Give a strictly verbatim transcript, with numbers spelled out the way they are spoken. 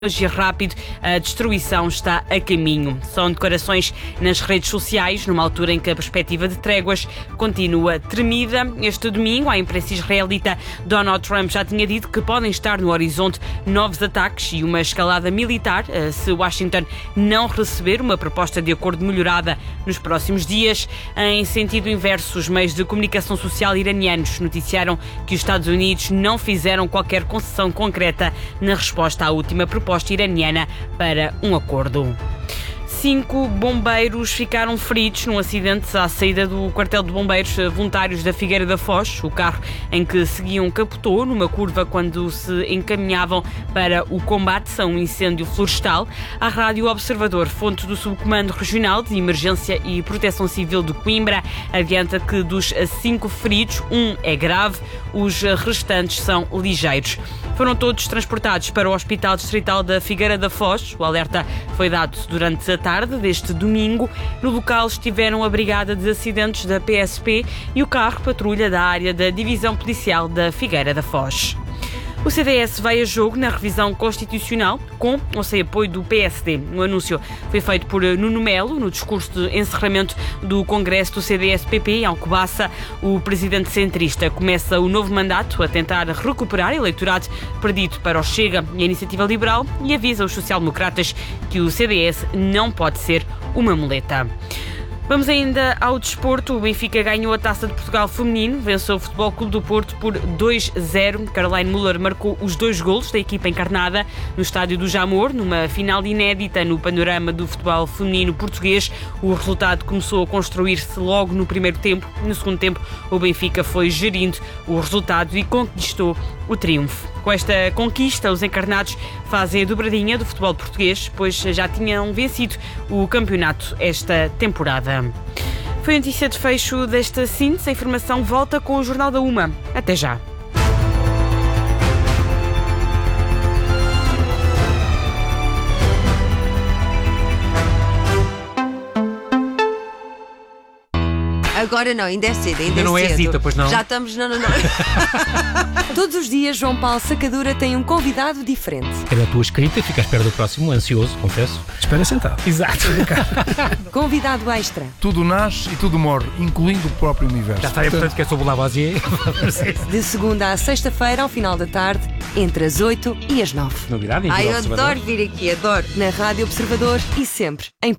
e rápido, a destruição está a caminho. São declarações nas redes sociais, numa altura em que a perspectiva de tréguas continua tremida. Este domingo, à imprensa israelita, Donald Trump já tinha dito que podem estar no horizonte novos ataques e uma escalada militar se Washington não receber uma proposta de acordo melhorada nos próximos dias. Em sentido inverso, os meios de comunicação social iranianos noticiaram que os Estados Unidos não fizeram qualquer concessão concreta na resposta à última proposta iraniana para um acordo. Cinco bombeiros ficaram feridos num acidente à saída do quartel de bombeiros voluntários da Figueira da Foz. O carro em que seguiam capotou numa curva quando se encaminhavam para o combate a um incêndio florestal. A Rádio Observador, fonte do Subcomando Regional de Emergência e Proteção Civil de Coimbra, adianta que dos cinco feridos, um é grave, os restantes são ligeiros. Foram todos transportados para o Hospital Distrital da Figueira da Foz. O alerta foi dado durante a tarde deste domingo. No local estiveram a Brigada de Acidentes da P S P e o carro patrulha da área da Divisão Policial da Figueira da Foz. O C D S vai a jogo na revisão constitucional, com ou sem apoio do P S D. O anúncio foi feito por Nuno Melo no discurso de encerramento do Congresso do C D S P P em Alcobaça. O presidente centrista começa o novo mandato a tentar recuperar eleitorado perdido para o Chega e a Iniciativa Liberal e avisa os social-democratas que o C D S não pode ser uma muleta. Vamos ainda ao desporto. O Benfica ganhou a Taça de Portugal feminino, venceu o Futebol Clube do Porto por dois a zero. Caroline Müller marcou os dois golos da equipa encarnada no estádio do Jamor, numa final inédita no panorama do futebol feminino português. O resultado começou a construir-se logo no primeiro tempo. No segundo tempo, o Benfica foi gerindo o resultado e conquistou o triunfo. Com esta conquista, os encarnados fazem a dobradinha do futebol português, pois já tinham vencido o campeonato esta temporada. Foi a notícia de fecho desta síntese. A informação volta com o Jornal da Uma. Até já. Agora não, ainda é cedo, ainda, ainda é não cedo. é Zita, pois não? Já estamos, não, não, não. Todos os dias, João Paulo Sacadura tem um convidado diferente. É da tua escrita e fica à espera do próximo, ansioso, confesso. Espera sentado. Exato. Convidado extra. Tudo nasce e tudo morre, incluindo o próprio universo. Já está, é portanto que é sobre o Lavoisier. De segunda à sexta-feira, ao final da tarde, entre as oito e as nove. Novidade, em Ai, eu Observador. adoro vir aqui, adoro. Na Rádio Observador e sempre em